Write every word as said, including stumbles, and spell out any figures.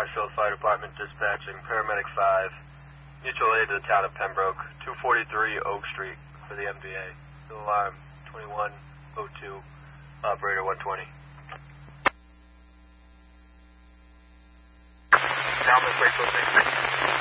Marshfield Fire Department dispatching paramedic five. Mutual aid to the town of Pembroke, two forty-three Oak Street for the M V A. Still alarm twenty-one oh two, operator one twenty. Down this way, so